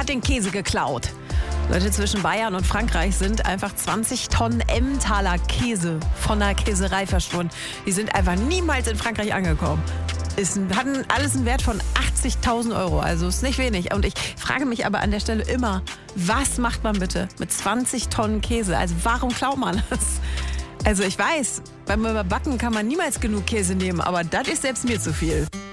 hat den Käse geklaut. Leute, zwischen Bayern und Frankreich sind einfach 20 Tonnen Emmentaler Käse von der Käserei verschwunden. Die sind einfach niemals in Frankreich angekommen. Hatten alles einen Wert von 80.000 €, also ist nicht wenig. Und ich frage mich aber an der Stelle immer, was macht man bitte mit 20 Tonnen Käse? Also warum klaut man das? Also ich weiß, beim Überbacken kann man niemals genug Käse nehmen, aber das ist selbst mir zu viel.